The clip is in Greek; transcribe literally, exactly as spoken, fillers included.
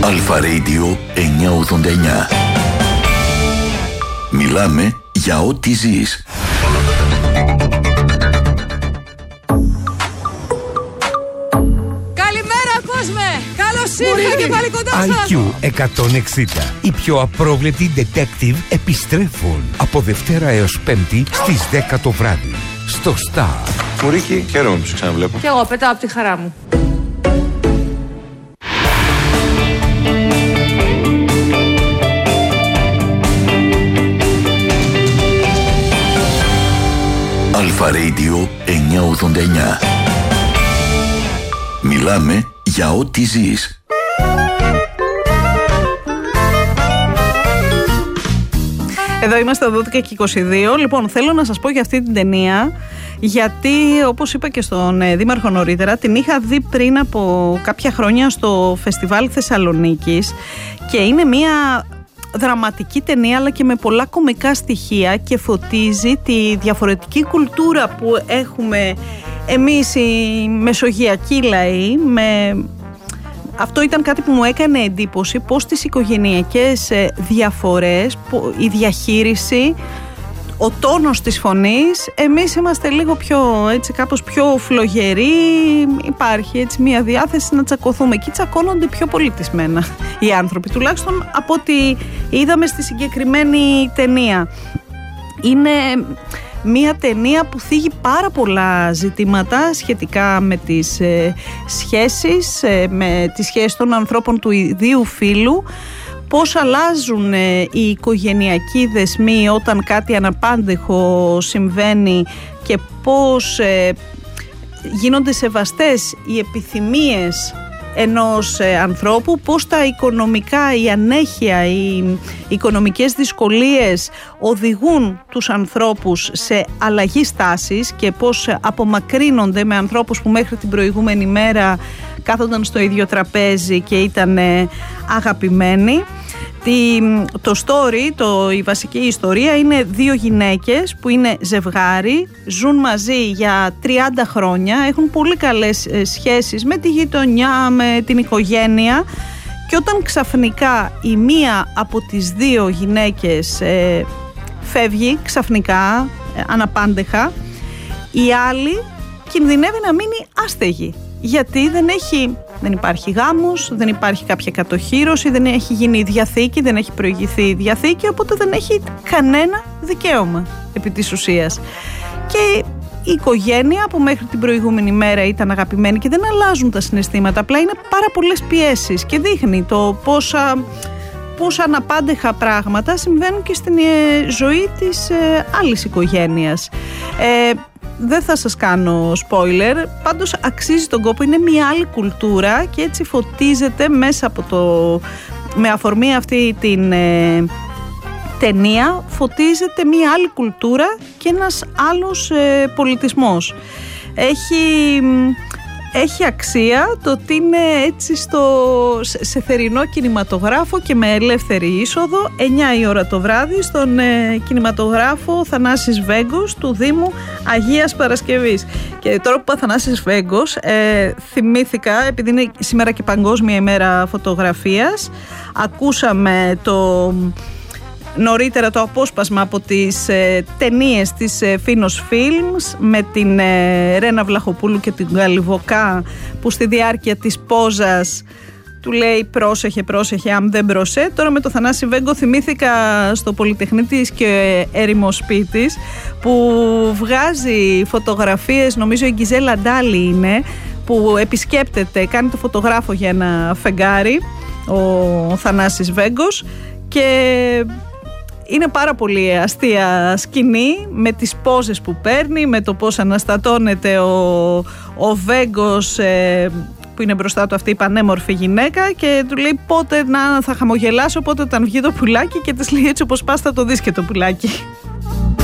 Αλφα Radio εννιακόσια ογδόντα εννιά. Μιλάμε για ό,τι ζεις. Καλημέρα κόσμε! Καλώς ήρθατε και πάλι κοντά σας! άι κιου εκατόν εξήντα. Οι πιο απρόβλεπτοι detective επιστρέφουν από Δευτέρα έως Πέμπτη στις δέκα το βράδυ. Στο Star. Μουρίκη, χαίρομαι που σε ξαναβλέπω. Κι εγώ πετάω από τη χαρά μου. Αλφα Radio εννιακόσια ογδόντα εννιά. Μιλάμε για ό,τι ζεις. Εδώ είμαστε το δώδεκα και είκοσι δύο. Λοιπόν, θέλω να σας πω για αυτή την ταινία, γιατί όπως είπα και στον ε, Δήμαρχο νωρίτερα, την είχα δει πριν από κάποια χρόνια στο Φεστιβάλ Θεσσαλονίκης και είναι μια δραματική ταινία αλλά και με πολλά κωμικά στοιχεία και φωτίζει τη διαφορετική κουλτούρα που έχουμε εμείς οι μεσογειακοί λαοί. Με... Αυτό ήταν κάτι που μου έκανε εντύπωση, πως τις οικογενειακές διαφορές, η διαχείριση, ο τόνος της φωνής, εμείς είμαστε λίγο πιο, έτσι, κάπως πιο φλογεροί, υπάρχει έτσι μια διάθεση να τσακωθούμε. Εκεί τσακώνονται πιο πολιτισμένα οι άνθρωποι, τουλάχιστον από ό,τι είδαμε στη συγκεκριμένη ταινία. Είναι μια ταινία που θίγει πάρα πολλά ζητήματα σχετικά με τις ε, σχέσεις, ε, με τις σχέσεις των ανθρώπων του ιδίου φύλου, πώς αλλάζουν ε, οι οικογενειακοί δεσμοί όταν κάτι αναπάντεχο συμβαίνει και πώς ε, γίνονται σεβαστές οι επιθυμίες ενός ε, ανθρώπου, πώς τα οικονομικά, η ανέχεια, οι οικονομικές δυσκολίες οδηγούν τους ανθρώπους σε αλλαγή στάσης και πώς απομακρύνονται με ανθρώπους που μέχρι την προηγούμενη μέρα κάθονταν στο ίδιο τραπέζι και ήταν ε, αγαπημένοι. Το story, το, η βασική ιστορία είναι δύο γυναίκες που είναι ζευγάρι, ζουν μαζί για τριάντα χρόνια, έχουν πολύ καλές σχέσεις με τη γειτονιά, με την οικογένεια, και όταν ξαφνικά η μία από τις δύο γυναίκες ε, φεύγει ξαφνικά, ε, αναπάντεχα, η άλλη κινδυνεύει να μείνει άστεγη, γιατί δεν έχει... Δεν υπάρχει γάμος, δεν υπάρχει κάποια κατοχύρωση, δεν έχει γίνει διαθήκη, δεν έχει προηγηθεί διαθήκη, οπότε δεν έχει κανένα δικαίωμα επί της ουσίας. Και η οικογένεια που μέχρι την προηγούμενη μέρα ήταν αγαπημένη και δεν αλλάζουν τα συναισθήματα, απλά είναι πάρα πολλές πιέσεις και δείχνει το πόσα, πόσα αναπάντεχα πράγματα συμβαίνουν και στην ζωή της ε, άλλης οικογένειας. Ε, Δεν θα σας κάνω spoiler, πάντως αξίζει τον κόπο, είναι μια άλλη κουλτούρα και έτσι φωτίζεται μέσα από το, με αφορμή αυτή την ε, ταινία, φωτίζεται μια άλλη κουλτούρα και ένας άλλος ε, πολιτισμός. Έχει... Έχει αξία το ότι είναι έτσι στο, σε θερινό κινηματογράφο και με ελεύθερη είσοδο, εννιά η ώρα το βράδυ, στον ε, κινηματογράφο Θανάσης Βέγκος του Δήμου Αγίας Παρασκευής. Και τώρα που είπα Θανάσης Βέγκος, ε, θυμήθηκα, επειδή είναι σήμερα και Παγκόσμια ημέρα φωτογραφίας, ακούσαμε το... νωρίτερα το απόσπασμα από τις ε, ταινίες της ε, Φίνος Films με την ε, Ρένα Βλαχοπούλου και την Γαλλιβοκά, που στη διάρκεια της πόζας του λέει πρόσεχε, πρόσεχε, αν δεν μπροσέ. Τώρα με το Θανάση Βέγκο θυμήθηκα στο Πολυτεχνίτης και Ερημοσπίτης, που βγάζει φωτογραφίες, νομίζω η Γκιζέλα Ντάλι είναι, που επισκέπτεται, κάνει το φωτογράφο για ένα φεγγάρι ο Θανάσης Βέγκος, και είναι πάρα πολύ αστεία σκηνή με τις πόζες που παίρνει, με το πώς αναστατώνεται ο, ο Βέγκος ε, που είναι μπροστά του αυτή η πανέμορφη γυναίκα, και του λέει πότε να θα χαμογελάσω, πότε όταν βγει το πουλάκι, και της λέει έτσι όπως πας θα το δεις και το πουλάκι.